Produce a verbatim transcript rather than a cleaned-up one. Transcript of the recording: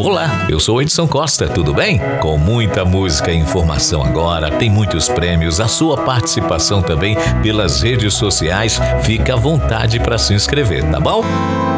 Olá, eu sou Edson Costa, tudo bem? Com muita música e informação agora, tem muitos prêmios, a sua participação também pelas redes sociais, fica à vontade para se inscrever, tá bom?